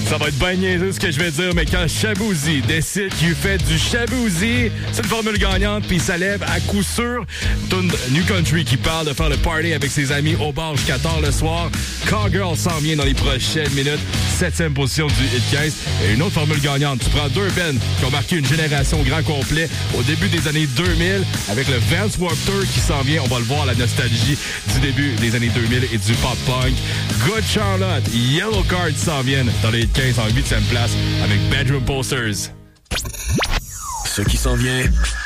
Ça va être bien niaiseux ce que je vais dire, mais quand Shaboozey décide qu'il fait du Shaboozey, c'est une formule gagnante, puis ça lève à coup sûr. Tune New Country qui parle de faire le party avec ses amis au bar jusqu'à tard le soir. Cowgirl s'en vient dans les prochaines minutes. 7e position du Hit 15. Et une autre formule gagnante. Tu prends deux bands qui ont marqué une génération au grand complet au début des années 2000 avec le Vans Warped Tour qui s'en vient. On va le voir, la nostalgie du début des années 2000 et du pop-punk. Good Charlotte, Yellow Card s'en viennent dans les 15 en 8e place avec Bedroom Posters. Ce qui s'en vient